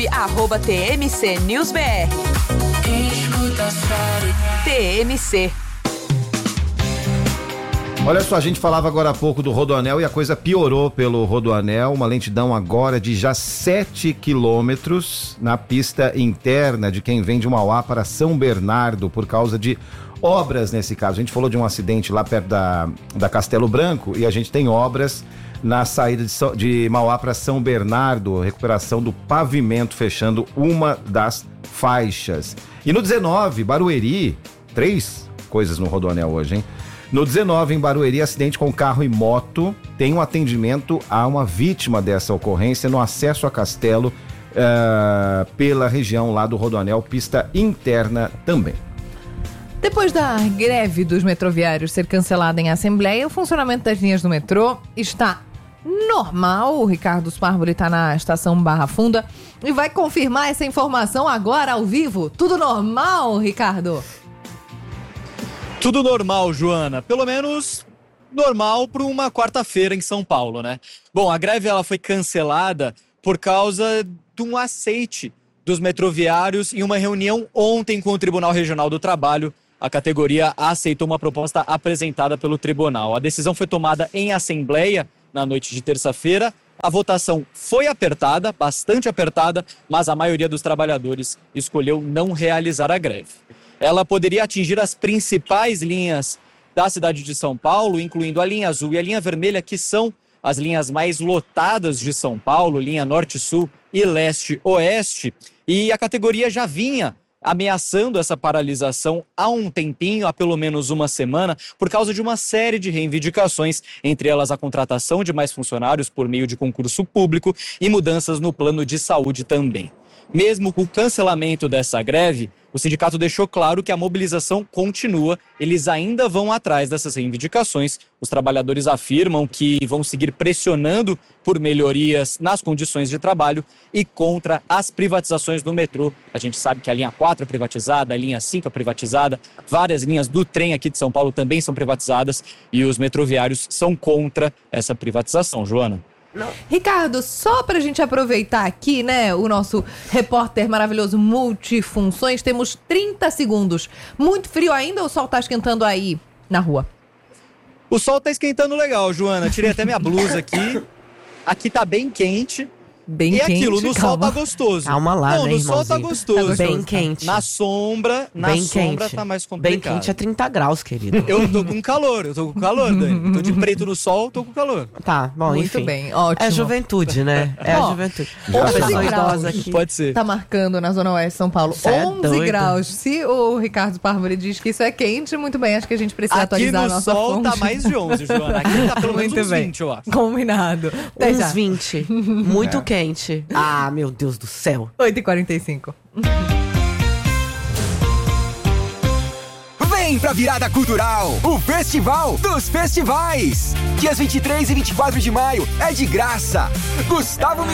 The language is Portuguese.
@TMC News BR. TMC. Olha só, a gente falava agora há pouco do Rodoanel e a coisa piorou pelo Rodoanel. Uma lentidão agora de já 7 quilômetros na pista interna de quem vem de Mauá para São Bernardo por causa de obras nesse caso. A gente falou de um acidente lá perto da Castelo Branco e a gente tem obras na saída de Mauá para São Bernardo, recuperação do pavimento fechando uma das faixas. E no 19, Barueri, 3 coisas no Rodoanel hoje, hein? No 19, em Barueri, acidente com carro e moto. Tem um atendimento a uma vítima dessa ocorrência no acesso a Castelo, pela região lá do Rodoanel, pista interna também. Depois da greve dos metroviários ser cancelada em assembleia, o funcionamento das linhas do metrô está normal. O Ricardo Sparvoli está na estação Barra Funda e vai confirmar essa informação agora ao vivo. Tudo normal, Ricardo? Tudo normal, Joana. Pelo menos normal para uma quarta-feira em São Paulo, né? Bom, a greve ela foi cancelada por causa de um aceite dos metroviários em uma reunião ontem com o Tribunal Regional do Trabalho. A categoria aceitou uma proposta apresentada pelo tribunal. A decisão foi tomada em assembleia na noite de terça-feira. A votação foi apertada, bastante apertada, mas a maioria dos trabalhadores escolheu não realizar a greve. Ela poderia atingir as principais linhas da cidade de São Paulo, incluindo a linha azul e a linha vermelha, que são as linhas mais lotadas de São Paulo, linha norte-sul e leste-oeste. E a categoria já vinha ameaçando essa paralisação há um tempinho, há pelo menos uma semana, por causa de uma série de reivindicações, entre elas a contratação de mais funcionários por meio de concurso público e mudanças no plano de saúde também. Mesmo com o cancelamento dessa greve, o sindicato deixou claro que a mobilização continua, eles ainda vão atrás dessas reivindicações. Os trabalhadores afirmam que vão seguir pressionando por melhorias nas condições de trabalho e contra as privatizações do metrô. A gente sabe que a linha 4 é privatizada, a linha 5 é privatizada, várias linhas do trem aqui de São Paulo também são privatizadas e os metroviários são contra essa privatização, Joana. Ricardo, só pra gente aproveitar aqui, né, o nosso repórter maravilhoso multifunções, temos 30 segundos. Muito frio ainda ou o sol tá esquentando aí na rua? O sol tá esquentando legal, Joana. Tirei até minha blusa aqui. Aqui tá bem quente. Bem e quente, aquilo, no sol tá gostoso. Calma lá, não, né, no sol tá gostoso. Bem quente. Na sombra tá mais complicado. Bem quente é 30 graus, querido. Eu tô com calor, Dani. Tô de preto no sol, tô com calor. Tá, bom, Muito enfim. bem, ótimo. É juventude, né? É a juventude. Uma 11 pessoa graus. idosa aqui. Pode ser. Tá marcando na Zona Oeste de São Paulo. Cê é 11 doido. graus. Se o Ricardo Sparvoli diz que isso é quente, muito bem, acho que a gente precisa Aqui atualizar a no nossa sol fonte. tá mais de 11, Joana. Aqui tá pelo menos Muito uns bem. 20, eu acho. Combinado. Até já. Uns 20. Muito quente. Ah, meu Deus do céu. 8h45. Vem pra Virada Cultural, o Festival dos Festivais. Dias 23 e 24 de maio é de graça. Gustavo